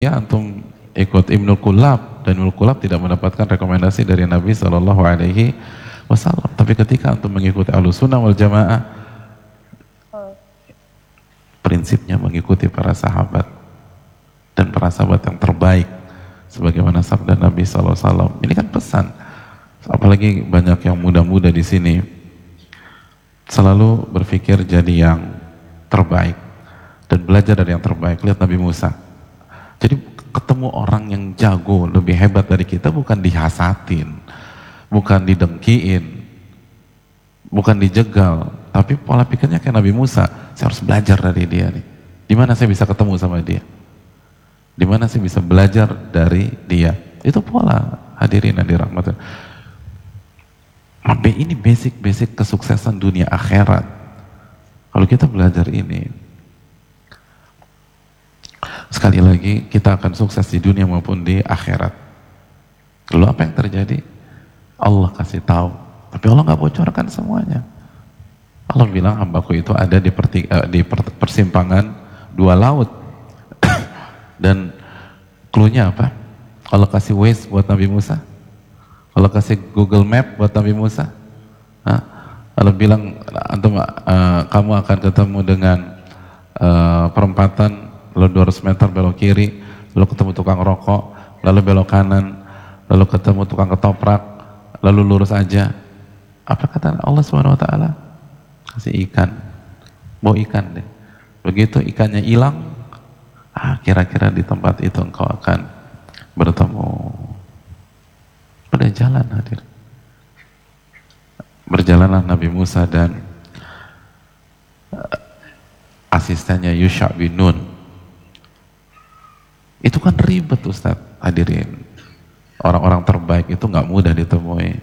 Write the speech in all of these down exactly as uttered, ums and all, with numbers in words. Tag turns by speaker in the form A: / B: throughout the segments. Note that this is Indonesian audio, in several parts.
A: ya antum ikut Ibnul Qulab, dan Ibnul Qulab tidak mendapatkan rekomendasi dari Nabi Shallallahu Alaihi Wasallam. Tapi ketika antum mengikuti Ahlussunnah wal Jamaah, prinsipnya mengikuti para sahabat dan para sahabat yang terbaik, sebagaimana sabda Nabi Shallallahu Alaihi Wasallam. Ini kan pesan. Apalagi banyak yang muda-muda di sini selalu berpikir jadi yang terbaik dan belajar dari yang terbaik. Lihat Nabi Musa. Jadi ketemu orang yang jago, lebih hebat dari kita, bukan dihasatin, bukan didengkiin, bukan dijegal, tapi pola pikirnya kayak Nabi Musa. Saya harus belajar dari dia nih. Di mana saya bisa ketemu sama dia? Di mana saya bisa belajar dari dia? Itu pola, hadirin yang dirahmati. Ini basic-basic kesuksesan dunia akhirat. Kalau kita belajar ini, sekali lagi kita akan sukses di dunia maupun di akhirat. Lalu apa yang terjadi? Allah kasih tahu, tapi Allah nggak bocorkan semuanya. Allah bilang hambaku itu ada di, perti, uh, di per, persimpangan dua laut. Dan clue-nya apa? Allah kasih Waze buat Nabi Musa. Allah kasih Google Map buat Nabi Musa. Hah? Allah bilang antum uh, kamu akan ketemu dengan uh, perempatan, lalu dua ratus meter belok kiri, lalu ketemu tukang rokok, lalu belok kanan, lalu ketemu tukang ketoprak, lalu lurus aja. Apa kata Allah Subhanahu Wa Taala? Kasih ikan, bawa ikan deh. Begitu ikannya hilang, ah, kira-kira di tempat itu engkau akan bertemu. Udah jalan hadir. Berjalanlah Nabi Musa dan uh, asistennya Yusha bin Nun. Itu kan ribet Ustaz, hadirin. Orang-orang terbaik itu nggak mudah ditemui.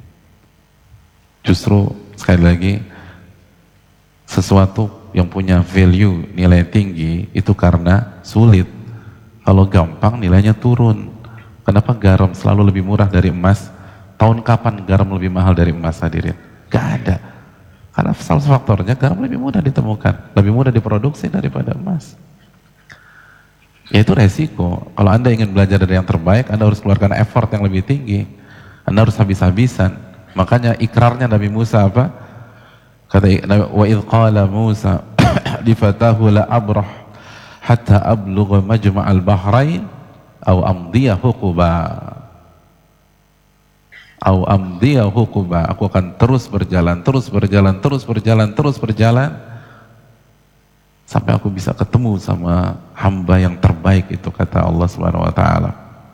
A: Justru sekali lagi, sesuatu yang punya value, nilai tinggi, itu karena sulit. Kalau gampang nilainya turun. Kenapa garam selalu lebih murah dari emas? Tahun kapan garam lebih mahal dari emas, hadirin? Gak ada. Karena salah satu faktornya garam lebih mudah ditemukan, lebih mudah diproduksi daripada emas. Ya itu resiko. Kalau Anda ingin belajar dari yang terbaik, Anda harus keluarkan effort yang lebih tinggi. Anda harus habis-habisan. Makanya ikrarnya Nabi Musa apa? Kata wa idh qala Musa li fatahu la abrah hatta ablugha majma'al bahrain aw amdiya huquba. Aw amdiya huquba. Aku akan terus berjalan, terus berjalan, terus berjalan, terus berjalan sampai aku bisa ketemu sama hamba yang terbaik itu, kata Allah Subhanahu Wa Taala.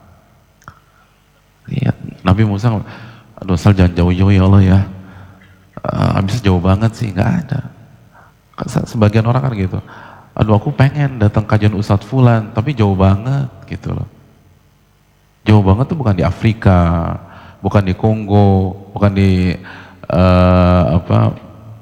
A: Lihat Nabi Musa, aduh asal jangan jauh-jauh ya Allah ya. Uh, habis jauh banget sih, nggak ada. Sebagian orang kan gitu. Aduh aku pengen datang kajian Ustadz Fulan, tapi jauh banget gitu loh. Jauh banget tuh bukan di Afrika, bukan di Kongo, bukan di uh, apa,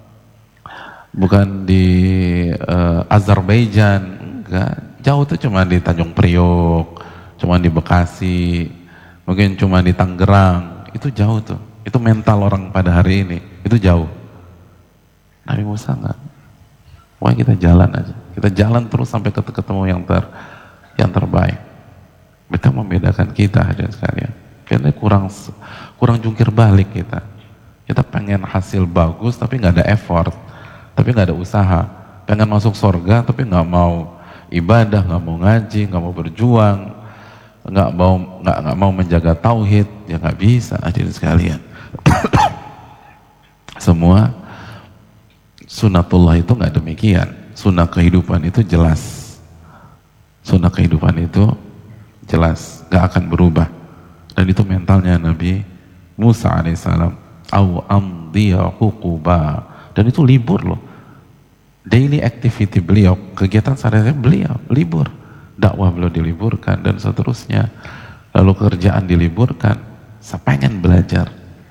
A: bukan di uh, Azerbaijan, enggak. Jauh tuh cuma di Tanjung Priok, cuma di Bekasi, mungkin cuma di Tangerang. Itu jauh tuh. Itu mental orang pada hari ini, itu jauh. Nabi Musa enggak. Wah kita jalan aja, kita jalan terus sampai ketemu yang ter, yang terbaik. Itu membedakan kita hadirin sekalian. Karena kurang kurang jungkir balik kita. Kita pengen hasil bagus tapi nggak ada effort, tapi nggak ada usaha. Pengen masuk surga tapi nggak mau ibadah, nggak mau ngaji, nggak mau berjuang, nggak mau nggak nggak mau menjaga tauhid, ya nggak bisa hadirin sekalian. Semua sunatullah itu nggak demikian. Sunnah kehidupan itu jelas. Sunnah kehidupan itu jelas, nggak akan berubah. Dan itu mentalnya Nabi Musa alaihissalam. Au amdiya huquba. Dan itu libur loh. Daily activity beliau, kegiatan sehari-hari beliau libur. Dakwah beliau diliburkan dan seterusnya. Lalu kerjaan diliburkan. Saya pengen belajar.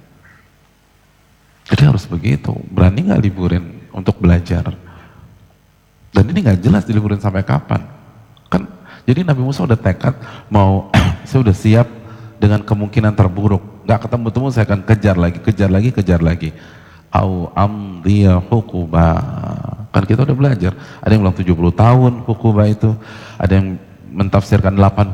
A: Jadi harus begitu, berani nggak liburin untuk belajar? Dan ini nggak jelas diliburin sampai kapan. Kan, jadi Nabi Musa udah tekad mau, saya udah siap dengan kemungkinan terburuk. Nggak ketemu-temu saya akan kejar lagi, kejar lagi, kejar lagi. Au amdiya hukuba. Kan kita udah belajar. Ada yang bilang tujuh puluh tahun hukuba itu, ada yang mentafsirkan delapan